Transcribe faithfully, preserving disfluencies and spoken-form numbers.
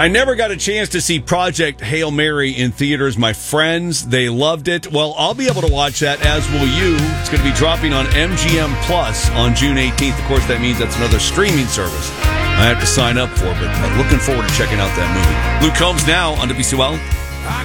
I never got a chance to see Project Hail Mary in theaters. My friends, they loved it. Well, I'll be able to watch that, as will you. It's going to be dropping on M G M Plus on June eighteenth. Of course, that means that's another streaming service I have to sign up for, but uh, looking forward to checking out that movie. Luke Combs now on W C L.